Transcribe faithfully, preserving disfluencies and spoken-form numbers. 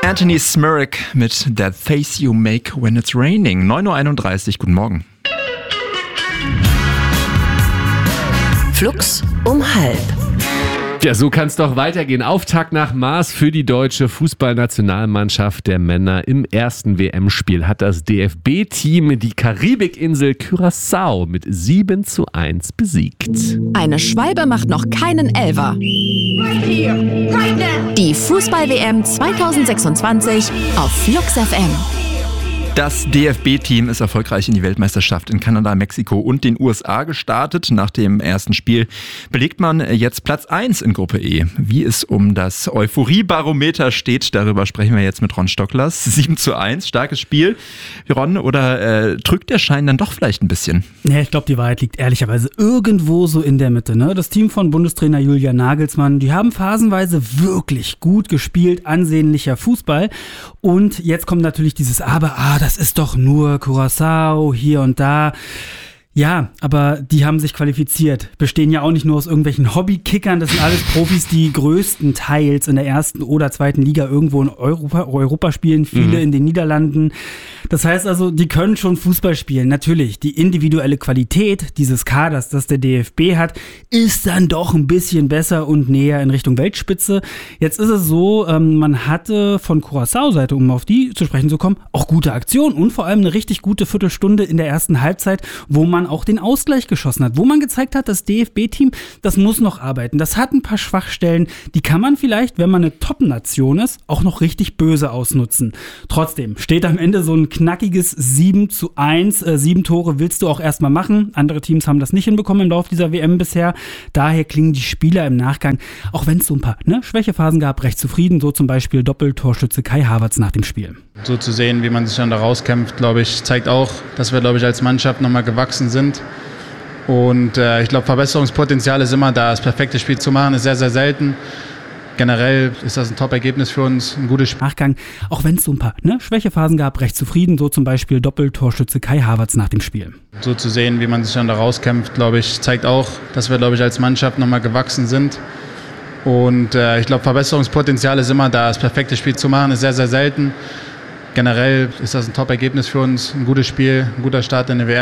Anthony Smirrick mit That Face You Make When It's Raining. neun Uhr einunddreißig, guten Morgen. Flux um halb. Ja, so kann es doch weitergehen. Auftakt nach Maß für die deutsche Fußballnationalmannschaft der Männer. Im ersten W M-Spiel hat das D F B-Team die Karibikinsel Curaçao mit sieben zu eins besiegt. Eine Schwalbe macht noch keinen Elfer. Die Fußball-W M zwanzig sechsundzwanzig auf Flux F M. Das D F B-Team ist erfolgreich in die Weltmeisterschaft in Kanada, Mexiko und den U S A gestartet. Nach dem ersten Spiel belegt man jetzt Platz eins in Gruppe E. Wie es um das Euphorie-Barometer steht, darüber sprechen wir jetzt mit Ron Stocklers. sieben zu eins, starkes Spiel. Ron, oder äh, drückt der Schein dann doch vielleicht ein bisschen? Ja, ich glaube, die Wahrheit liegt ehrlicherweise irgendwo so in der Mitte. Ne? Das Team von Bundestrainer Julian Nagelsmann, die haben phasenweise wirklich gut gespielt, ansehnlicher Fußball. Und jetzt kommt natürlich dieses Aber, ah, das ist doch nur Curaçao hier und da. Ja, aber die haben sich qualifiziert. Bestehen ja auch nicht nur aus irgendwelchen Hobbykickern. Das sind alles Profis, die größtenteils in der ersten oder zweiten Liga irgendwo in Europa, Europa spielen. Viele mhm. in den Niederlanden. Das heißt also, die können schon Fußball spielen. Natürlich, die individuelle Qualität dieses Kaders, das der D F B hat, ist dann doch ein bisschen besser und näher in Richtung Weltspitze. Jetzt ist es so, man hatte von Curaçao-Seite, um auf die zu sprechen zu kommen, auch gute Aktionen und vor allem eine richtig gute Viertelstunde in der ersten Halbzeit, wo man auch den Ausgleich geschossen hat, wo man gezeigt hat, das D F B-Team, das muss noch arbeiten. Das hat ein paar Schwachstellen, die kann man vielleicht, wenn man eine Top-Nation ist, auch noch richtig böse ausnutzen. Trotzdem steht am Ende so ein knackiges sieben zu eins. Äh, sieben Tore willst du auch erstmal machen. Andere Teams haben das nicht hinbekommen im Laufe dieser W M bisher. Daher klingen die Spieler im Nachgang, auch wenn es so ein paar ne, Schwächephasen gab, recht zufrieden. So zum Beispiel Doppeltorschütze Kai Havertz nach dem Spiel. So zu sehen, wie man sich dann da rauskämpft, glaube ich, zeigt auch, dass wir, glaube ich, als Mannschaft nochmal gewachsen sind. Und äh, ich glaube, Verbesserungspotenzial ist immer da. Das perfekte Spiel zu machen ist sehr, sehr selten. Generell ist das ein Top-Ergebnis für uns, ein gutes Spiel. Nachgang, auch wenn es so ein paar ne, Schwächephasen gab, recht zufrieden. So zum Beispiel Doppeltorschütze Kai Havertz nach dem Spiel. So zu sehen, wie man sich dann da rauskämpft, glaube ich, zeigt auch, dass wir, glaube ich, als Mannschaft nochmal gewachsen sind. Und äh, ich glaube, Verbesserungspotenzial ist immer da. Das perfekte Spiel zu machen ist sehr, sehr selten. Generell ist das ein Top-Ergebnis für uns, ein gutes Spiel, ein guter Start in der W M.